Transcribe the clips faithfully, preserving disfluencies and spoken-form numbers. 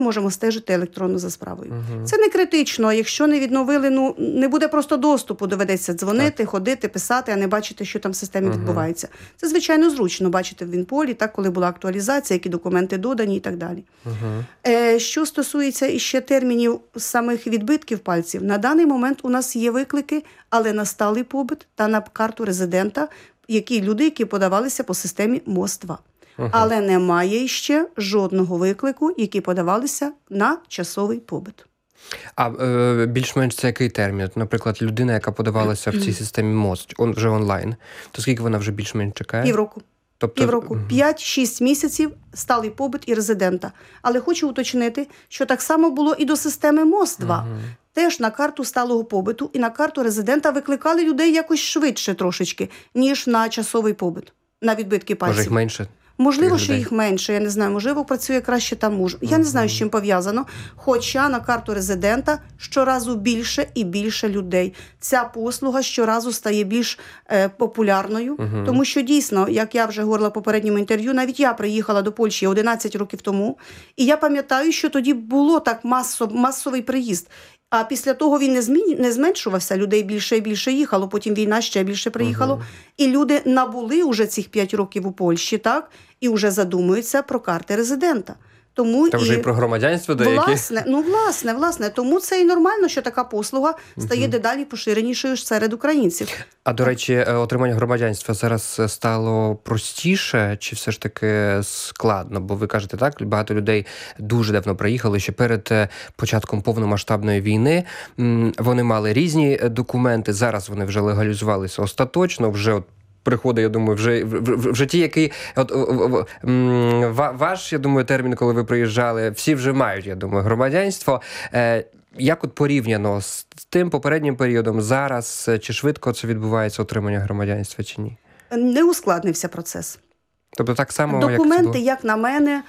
можемо стежити електронно за справою. Угу. Це не критично. Якщо не відновили, ну, не буде просто доступу, доведеться дзвонити, так. ходити, писати, а не бачити, що там в системі угу. відбувається. Це, звичайно, зручно бачити в Вінполі, так, коли була актуалізація, які документи додані і так далі. Угу. Е, що стосується іще термінів самих відбитків пальців, на даний момент у нас є виклики, але на сталий побит та на карту резидента, які люди, які подавалися по системі МОЗ два. Uh-huh. Але немає ще жодного виклику, які подавалися на часовий побит. А е, більш-менш це який термін? Наприклад, людина, яка подавалася в цій системі МОЗ, он вже онлайн, то скільки вона вже більш-менш чекає? Півроку. Тобто... Півроку. п'ять-шість місяців сталий побит і резидента. Але хочу уточнити, що так само було і до системи МОЗ два. Uh-huh. Теж на карту сталого побиту і на карту резидента викликали людей якось швидше трошечки, ніж на часовий побит, на відбитки пальців. Може їх менше? Можливо, що їх менше, я не знаю, можливо, працює краще там муж. Я не знаю, з чим пов'язано, хоча на карту резидента щоразу більше і більше людей. Ця послуга щоразу стає більш е, популярною, uh-huh. тому що дійсно, як я вже говорила в попередньому інтерв'ю, навіть я приїхала до Польщі одинадцять років тому, і я пам'ятаю, що тоді було так масов, масовий приїзд. А після того він не, змін... не зменшувався, людей більше і більше їхало, потім війна ще більше приїхало. Uh-huh. І люди набули уже цих п'ять років у Польщі, так? І вже задумуються про карти резидента. Тому Та вже і, і про громадянство деякі. Власне, ну, власне, власне. Тому це і нормально, що така послуга стає uh-huh. дедалі поширенішою серед українців. А, до речі, отримання громадянства зараз стало простіше чи все ж таки складно? Бо ви кажете, так, багато людей дуже давно приїхали, ще перед початком повномасштабної війни. Вони мали різні документи, зараз вони вже легалізувалися остаточно, вже от приходить, я думаю, вже в, в житті, який от, в, в, ваш, я думаю, термін, коли ви приїжджали, всі вже мають, я думаю, громадянство. Е, як от порівняно з тим попереднім періодом зараз, чи швидко це відбувається отримання громадянства, чи ні? Не ускладнився процес. Тобто так само, документи, як, це як на мене,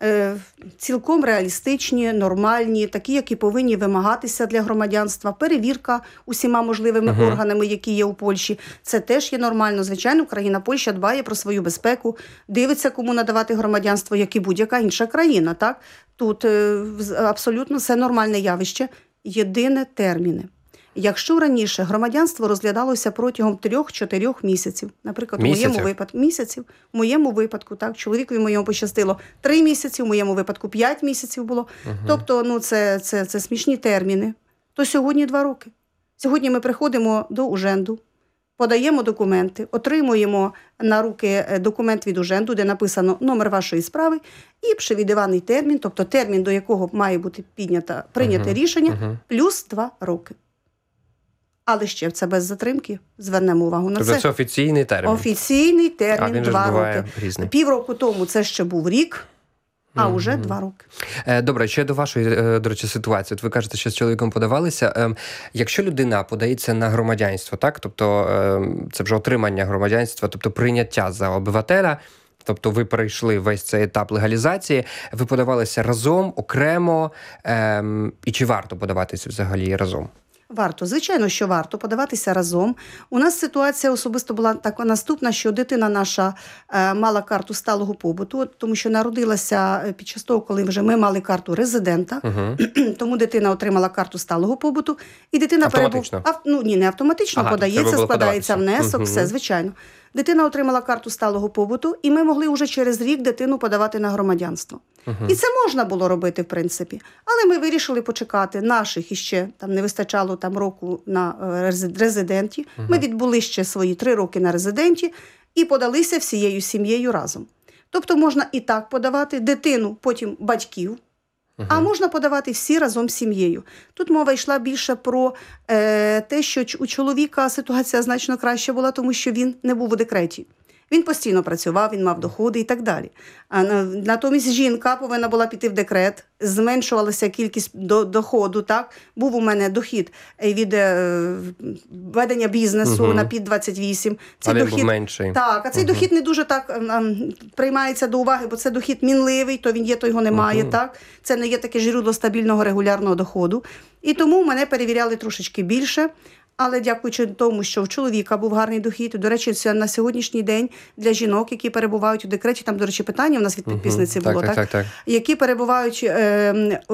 цілком реалістичні, нормальні, такі, які повинні вимагатися для громадянства. Перевірка усіма можливими uh-huh. органами, які є у Польщі. Це теж є нормально. Звичайно, країна Польща дбає про свою безпеку, дивиться, кому надавати громадянство, як і будь-яка інша країна. Так? Тут абсолютно все нормальне явище. Єдине терміни. Якщо раніше громадянство розглядалося протягом трьох-чотирьох місяців, наприклад, місяців? у моєму випадку, місяців, в моєму випадку, так, чоловікові моєму пощастило три місяці, в моєму випадку п'ять місяців було. Угу. Тобто, ну, це, це, це смішні терміни. То сьогодні два роки. Сьогодні ми приходимо до уженду, подаємо документи, отримуємо на руки документ від уженду, де написано номер вашої справи, і пшевідиваний термін, тобто термін, до якого має бути піднято, прийняте угу. рішення, угу. плюс два роки. Але ще це без затримки, звернемо увагу на тобто це. Це офіційний термін? Офіційний термін, два роки. Різний. Півроку тому це ще був рік, а вже mm-hmm. два роки. Добре, ще до вашої, до речі, ситуації. От ви кажете, що з чоловіком подавалися. Якщо людина подається на громадянство, так, тобто це вже отримання громадянства, тобто прийняття за обивателя, тобто ви перейшли весь цей етап легалізації, ви подавалися разом, окремо, ем, і чи варто подаватися взагалі разом? Варто. Звичайно, що варто подаватися разом. У нас ситуація особисто була така наступна, що дитина наша е, мала карту сталого побуту, тому що народилася під час того, коли вже ми мали карту резидента, uh-huh. тому дитина отримала карту сталого побуту. І дитина автоматично? Перебув... Ав... Ну, ні, не автоматично, ага, подається, складається внесок, uh-huh. все, звичайно. Дитина отримала карту сталого побуту, і ми могли вже через рік дитину подавати на громадянство. Uh-huh. І це можна було робити, в принципі. Але ми вирішили почекати наших іще, там не вистачало там року на резиденті. Uh-huh. Ми відбули ще свої три роки на резиденті і подалися всією сім'єю разом. Тобто можна і так подавати дитину, потім батьків, Uh-huh. а можна подавати всі разом з сім'єю. Тут мова йшла більше про е, те, що у чоловіка ситуація значно краща була, тому що він не був у декреті. Він постійно працював, він мав доходи і так далі. А натомість жінка повинна була піти в декрет, зменшувалася кількість до, доходу, так? Був у мене дохід від е, ведення бізнесу угу. на під двадцять вісім. Цей а він дохід, був менший. Так, а цей угу. дохід не дуже так е, приймається до уваги, бо це дохід мінливий, то він є, то його немає, угу. так? Це не є таке джерело стабільного регулярного доходу. І тому мене перевіряли трошечки більше. Але дякуючи тому, що в чоловіка був гарний дохід, до речі, це на сьогоднішній день для жінок, які перебувають у декреті, там, до речі, питання у нас від підписниці угу, було, так, так, так, так, так. які перебувають е,